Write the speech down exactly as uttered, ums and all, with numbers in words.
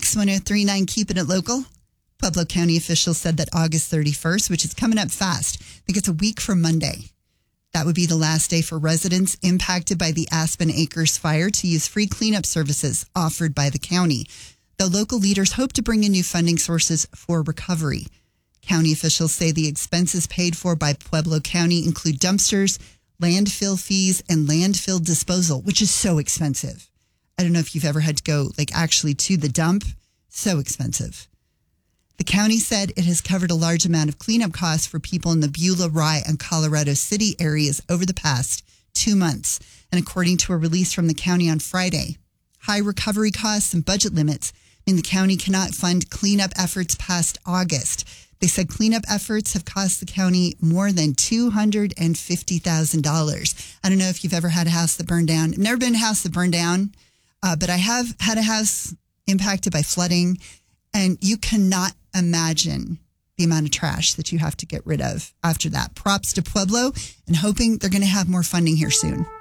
Kicks one oh three point nine, keeping it local. Pueblo County officials said that August thirty-first, which is coming up fast, I think it's a week from Monday, that would be the last day for residents impacted by the Aspen Acres fire to use free cleanup services offered by the county. The local leaders hope to bring in new funding sources for recovery. County officials say the expenses paid for by Pueblo County include dumpsters, landfill fees, and landfill disposal, which is so expensive. I don't know if you've ever had to go like actually to the dump. So expensive. The county said it has covered a large amount of cleanup costs for people in the Beulah, Rye, and Colorado City areas over the past two months. And according to a release from the county on Friday, high recovery costs and budget limits mean the county cannot fund cleanup efforts past August. They said cleanup efforts have cost the county more than two hundred fifty thousand dollars. I don't know if you've ever had a house that burned down. I've never been in a house that burned down, uh, but I have had a house impacted by flooding. And you cannot imagine the amount of trash that you have to get rid of after that. Props to Pueblo and hoping they're going to have more funding here soon.